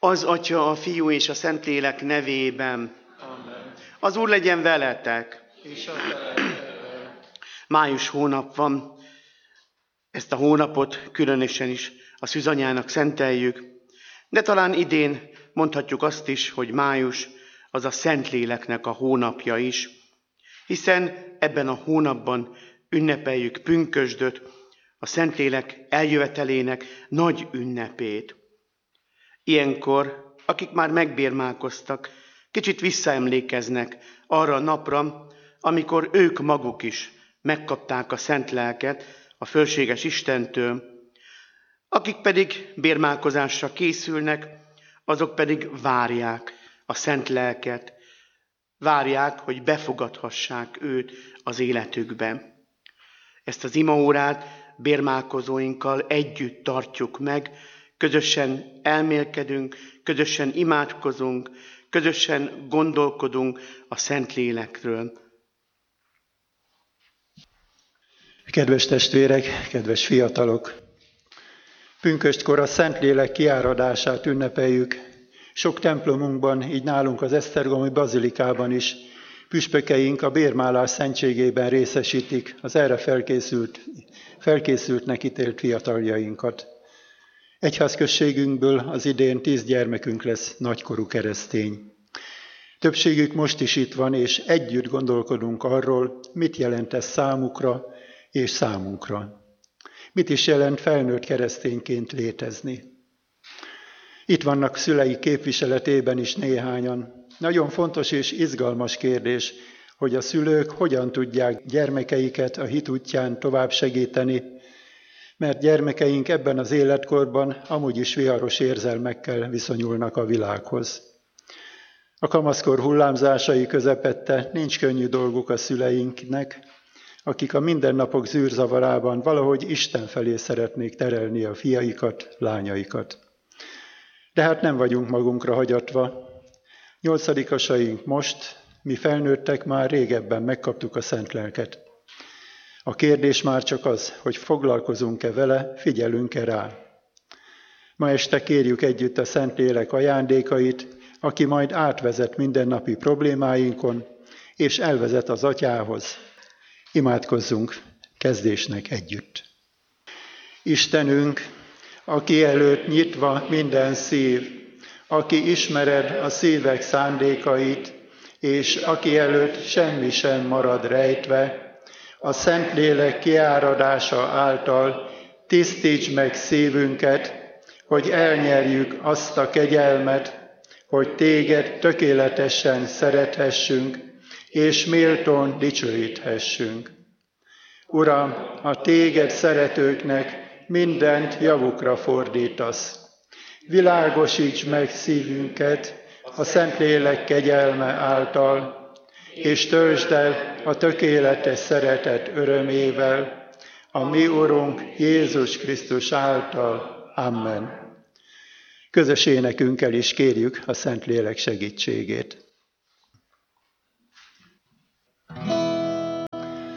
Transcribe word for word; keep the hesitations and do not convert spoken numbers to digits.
Az Atya, a Fiú és a Szentlélek nevében. Amen. Az Úr legyen veletek. És a te. Május hónap van. Ezt a hónapot különösen is a szűzanyának szenteljük. De talán idén mondhatjuk azt is, hogy május az a Szentléleknek a hónapja is. Hiszen ebben a hónapban ünnepeljük pünkösdöt, a Szentlélek eljövetelének nagy ünnepét. Ilyenkor, akik már megbérmálkoztak, kicsit visszaemlékeznek arra a napra, amikor ők maguk is megkapták a szent lelket a fölséges Istentől. Akik pedig bérmálkozásra készülnek, azok pedig várják a szent lelket, várják, hogy befogadhassák őt az életükbe. Ezt az imaórát bérmálkozóinkkal együtt tartjuk meg, közösen elmélkedünk, közösen imádkozunk, közösen gondolkodunk a Szentlélekről. Kedves testvérek, kedves fiatalok! Pünköstkor a Szentlélek kiáradását ünnepeljük. Sok templomunkban, így nálunk az Esztergomi bazilikában is püspökeink a bérmálás szentségében részesítik az erre felkészült, felkészültnek ítélt fiataljainkat. Egyházközségünkből az idén tíz gyermekünk lesz nagykorú keresztény. Többségük most is itt van, és együtt gondolkodunk arról, mit jelent ez számukra és számunkra. Mit is jelent felnőtt keresztényként létezni. Itt vannak szülei képviseletében is néhányan. Nagyon fontos és izgalmas kérdés, hogy a szülők hogyan tudják gyermekeiket a hit útján tovább segíteni, mert gyermekeink ebben az életkorban amúgy is viharos érzelmekkel viszonyulnak a világhoz. A kamaszkor hullámzásai közepette nincs könnyű dolguk a szüleinknek, akik a mindennapok zűrzavarában valahogy Isten felé szeretnék terelni a fiaikat, lányaikat. De hát nem vagyunk magunkra hagyatva. Nyolcadikasaink most, mi felnőttek már régebben megkaptuk a szent lelket. A kérdés már csak az, hogy foglalkozunk-e vele, figyelünk-e rá. Ma este kérjük együtt a Szentlélek ajándékait, aki majd átvezet mindennapi problémáinkon, és elvezet az Atyához. Imádkozzunk kezdésnek együtt. Istenünk, aki előtt nyitva minden szív, aki ismered a szívek szándékait, és aki előtt semmi sem marad rejtve, a Szentlélek kiáradása által tisztíts meg szívünket, hogy elnyerjük azt a kegyelmet, hogy téged tökéletesen szerethessünk, és méltón dicsőíthessünk. Uram, a téged szeretőknek mindent javukra fordítasz. Világosíts meg szívünket a Szentlélek kegyelme által, és töltsd el a tökéletes szeretet örömével, a mi Urunk Jézus Krisztus által. Amen. Közös énekünkkel is kérjük a Szentlélek segítségét.